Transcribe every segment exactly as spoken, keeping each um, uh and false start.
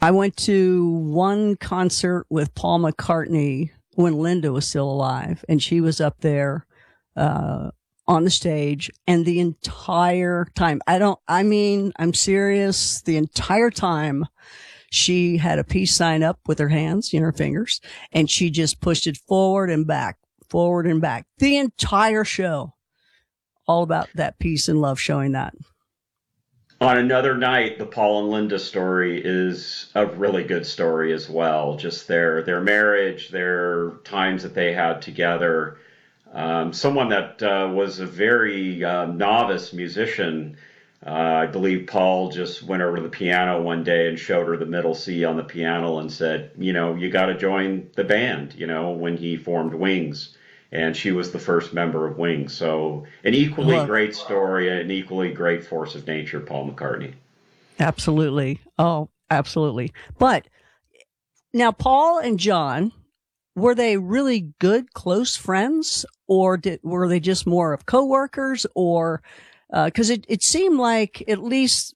I went to one concert with Paul McCartney when Linda was still alive, and she was up there uh, on the stage, and the entire time, I don't, I mean, I'm serious, the entire time she had a peace sign up with her hands, you know, her fingers, and she just pushed it forward and back, forward and back. The entire show, all about that peace and love, showing that. On another night, the Paul and Linda story is a really good story as well. Just their their marriage, their times that they had together. Um, someone that uh, was a very uh, novice musician. Uh, I believe Paul just went over to the piano one day and showed her the middle C on the piano and said, you know, you got to join the band, you know, when he formed Wings. And she was the first member of Wings. So an equally Love, great story, an equally great force of nature, Paul McCartney. absolutely. Oh, absolutely. But now, Paul and John, were they really good, close friends, or did, were they just more of coworkers, or because uh, it, it seemed like, at least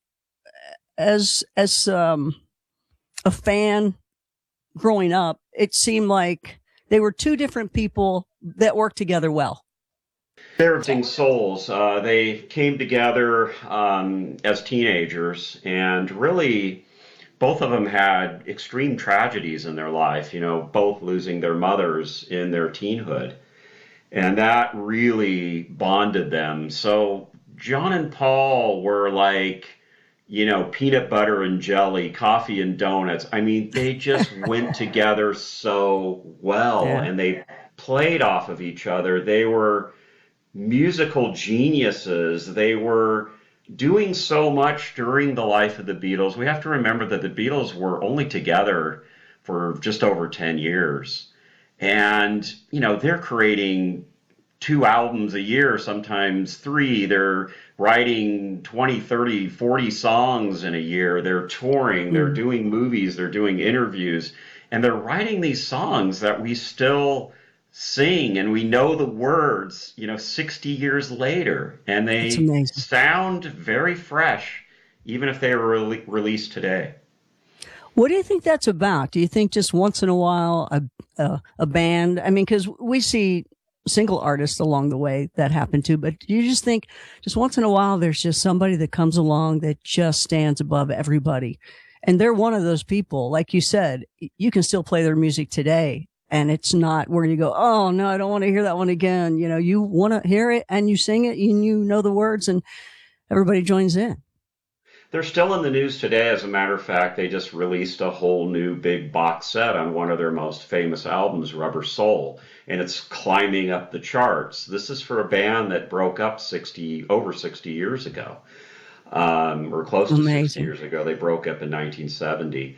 as as um, a fan growing up, it seemed like they were two different people that worked together well. They're souls. Uh, they came together um, as teenagers, and really, both of them had extreme tragedies in their life. You know, both losing their mothers in their teenhood, and that really bonded them. So John and Paul were like, you know, peanut butter and jelly, coffee and donuts. I mean, they just went together so well, Yeah. and they played off of each other. They were musical geniuses. They were doing so much during the life of the Beatles. We have to remember that the Beatles were only together for just over ten years. And, you know, they're creating two albums a year, sometimes three. They're writing twenty, thirty, forty songs in a year. They're touring, they're Mm. doing movies, they're doing interviews, and they're writing these songs that we still sing and we know the words, you know, sixty years later, and That's they amazing. sound very fresh, even if they were re- released today. What do you think that's about? Do you think just once in a while a a, a band? I mean, because we see single artists along the way that happen too, but do you just think just once in a while there's just somebody that comes along that just stands above everybody, and they're one of those people. Like you said, you can still play their music today, and it's not where you go, oh no, I don't want to hear that one again. You know, you want to hear it and you sing it and you know the words, and everybody joins in. They're still in the news today. As a matter of fact, they just released a whole new big box set on one of their most famous albums, Rubber Soul, and it's climbing up the charts. This is for a band that broke up sixty over sixty years ago, um, or close to sixty Amazing. years ago. They broke up in nineteen seventy,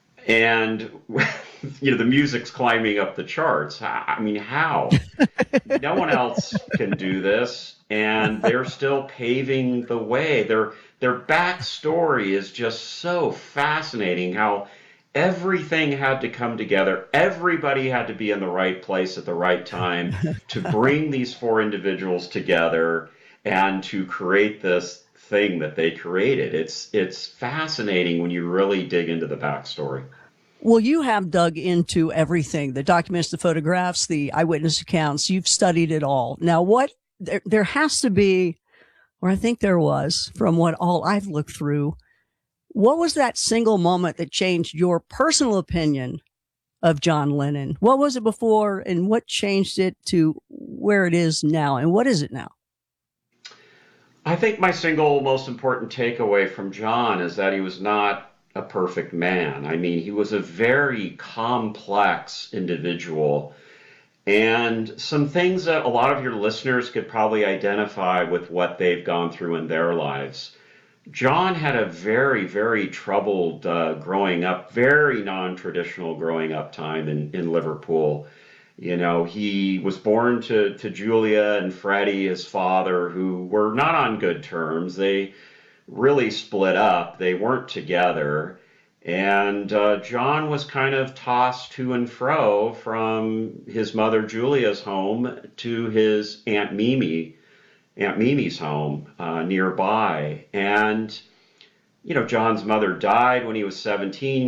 and you know the music's climbing up the charts. I mean, how? No one else can do this, and they're still paving the way. Their their backstory is just so fascinating. How everything had to come together. Everybody had to be in the right place at the right time to bring these four individuals together and to create this thing that they created. It's it's fascinating when you really dig into the backstory. Well, you have dug into everything, the documents, the photographs, the eyewitness accounts. You've studied it all. Now, what there, there has to be, or I think there was, from what all I've looked through, what was that single moment that changed your personal opinion of John Lennon? What was it before, and what changed it to where it is now? And what is it now? I think my single most important takeaway from John is that he was not a perfect man. I mean, he was a very complex individual, and some things that a lot of your listeners could probably identify with what they've gone through in their lives. John had a very, very troubled uh, growing up, very non-traditional growing up time in, in Liverpool. You know, he was born to, to Julia and Freddie, his father, who were not on good terms. They really split up. They weren't together. And uh, John was kind of tossed to and fro from his mother Julia's home to his Aunt Mimi, Aunt Mimi's home uh, nearby. And, you know, John's mother died when he was seventeen.